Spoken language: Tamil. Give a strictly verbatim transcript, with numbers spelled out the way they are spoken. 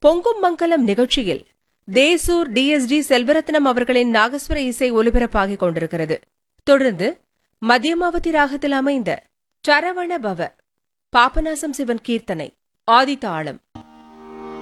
பொங்கும் மங்கலம் நிகழ்ச்சியில் Desur D S T Selvaratnam அவர்களின் நாகஸ்வர இசை ஒலிபரப்பாகிக் கொண்டிருக்கிறது. தொடர்ந்து மத்தியமாவதி ராகத்தில் அமைந்த சரவண பவ பாபநாசம் சிவன் கீர்த்தனை ஆதிதாளம்